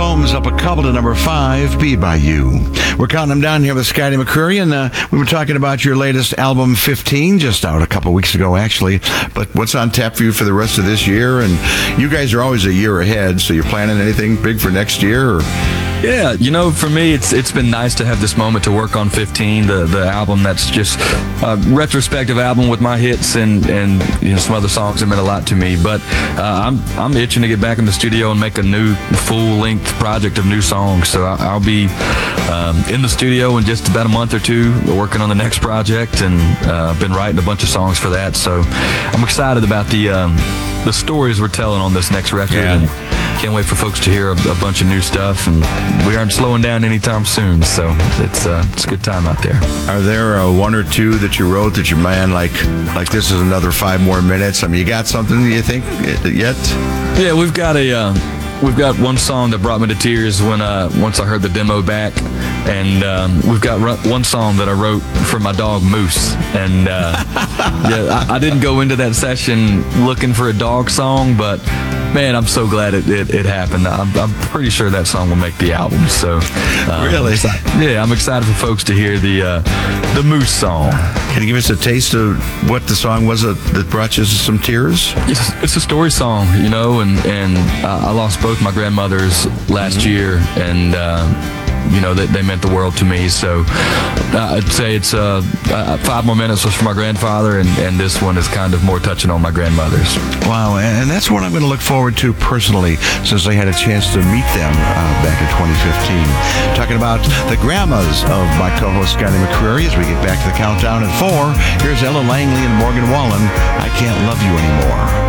Combs up a couple to number 5, Be By You. We're counting them down here with Scotty McCreery, and we were talking about your latest album, 15, just out a couple weeks ago, actually. But what's on tap for you for the rest of this year? And you guys are always a year ahead, so you're planning anything big for next year? Or? Yeah, for me, it's been nice to have this moment to work on 15, the album that's just a retrospective album with my hits and some other songs that meant a lot to me. But I'm itching to get back in the studio and make a new full-length project of new songs. So I'll be in the studio in just about a month or two working on the next project, and I've been writing a bunch of songs for that. So I'm excited about the stories we're telling on this next record. Yeah. And can't wait for folks to hear a bunch of new stuff, and we aren't slowing down anytime soon, so it's a good time out there. Are there one or two that you wrote that you, man, like this is another 5 more minutes? I mean, you got something you think yet? Yeah, we've got one song that brought me to tears once I heard the demo back, and we've got one song that I wrote for my dog Moose, and I didn't go into that session looking for a dog song, but man, I'm so glad it happened. I'm pretty sure that song will make the album. So really, I'm excited for folks to hear the Moose song. Can you give us a taste of what the song was that brought you some tears? It's a story song, and I lost both my grandmothers last year, and they meant the world to me. So I'd say it's 5 more minutes was for my grandfather, and this one is kind of more touching on my grandmothers. Wow, and that's what I'm going to look forward to personally, since I had a chance to meet them back in 2015. Talking about the grandmas of my co-host Scotty McCreery as we get back to the countdown at 4. Here's Ella Langley and Morgan Wallen, I Can't Love You Anymore.